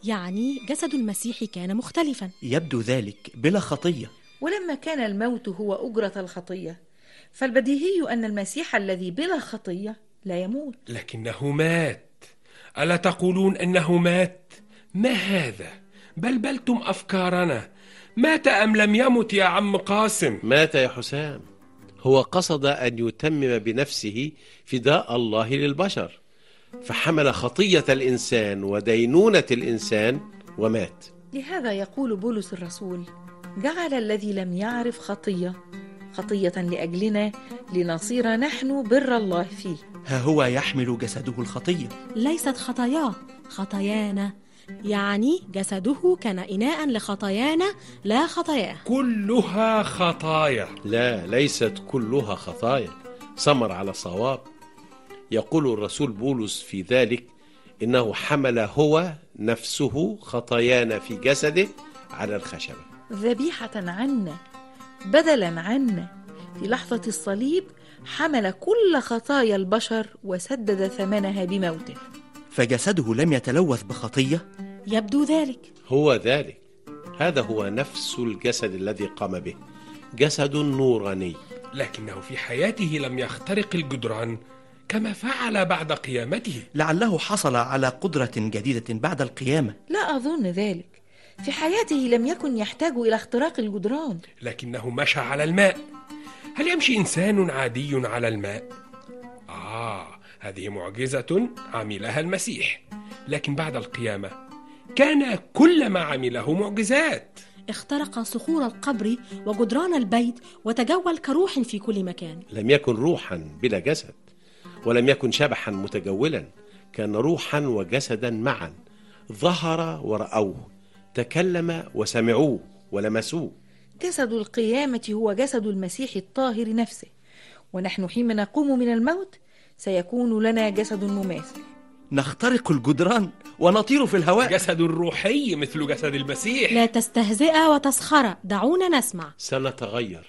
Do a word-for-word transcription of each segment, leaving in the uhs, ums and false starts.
يعني جسد المسيح كان مختلفا. يبدو ذلك بلا خطية. ولما كان الموت هو أجرة الخطية، فالبديهي أن المسيح الذي بلا خطية لا يموت. لكنه مات. ألا تقولون أنه مات؟ ما هذا؟ بلبلتم أفكارنا. مات أم لم يمت يا عم قاسم؟ مات يا حسام. هو قصد أن يتمم بنفسه فداء الله للبشر، فحمل خطية الإنسان ودينونة الإنسان ومات. لهذا يقول بولس الرسول: جعل الذي لم يعرف خطية خطية لأجلنا لنصير نحن بر الله فيه. ها هو يحمل جسده الخطية. ليست خطاياه، خطايانا، يعني جسده كان إناء لخطايانا لا خطاياه. كلها خطايا. لا، ليست كلها خطايا. سمر على صواب. يقول الرسول بولس في ذلك إنه حمل هو نفسه خطايانا في جسده على الخشبة، ذبيحة عنا، بدلا عنا. في لحظة الصليب حمل كل خطايا البشر وسدد ثمنها بموته. فجسده لم يتلوث بخطية؟ يبدو ذلك. هو ذلك. هذا هو نفس الجسد الذي قام به، جسد نوراني. لكنه في حياته لم يخترق الجدران كما فعل بعد قيامته. لعله حصل على قدرة جديدة بعد القيامة. لا أظن ذلك. في حياته لم يكن يحتاج إلى اختراق الجدران. لكنه مشى على الماء. هل يمشي إنسان عادي على الماء؟ آه، هذه معجزة عملها المسيح. لكن بعد القيامة كان كل ما عمله معجزات. اخترق صخور القبر وجدران البيت وتجول كروح في كل مكان. لم يكن روحا بلا جسد، ولم يكن شبحا متجولا. كان روحا وجسدا معا. ظهر ورأوه، تكلم وسمعوه ولمسوه. جسد القيامة هو جسد المسيح الطاهر نفسه، ونحن حين نقوم من الموت سيكون لنا جسد مماثل. نخترق الجدران ونطير في الهواء. جسد روحي مثل جسد المسيح. لا تستهزئ وتسخر، دعونا نسمع. سنتغير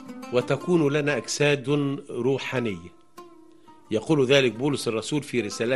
وتكون لنا أجساد روحانية. يقول ذلك بولس الرسول في رسالة